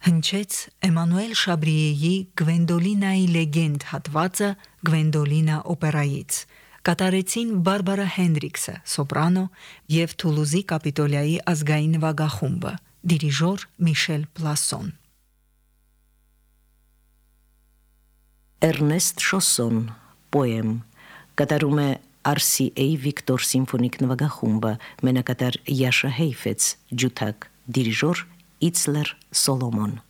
Հնչեց Էմանուել Շաբրիեի Գվենդոլինայի լեգենդ հատվածը Գվենդոլինա օպերայից։ Կատարեցին Բարբարա Հենրիքսը, սոպրանո, և Թուլուզի Կապիտոլիայի ազգային նվագախումբը, դիրիժոր Միշել Պլասոն։ Էրնեստ Շոսոն, պոեմ, կատարում է RCA Վիկտոր սիմֆոնիկ նվագախումբը, մենակատար Յաշա Հեյֆեց, ջութակ, դիրիժոր Իցլեր Սոլոմոն։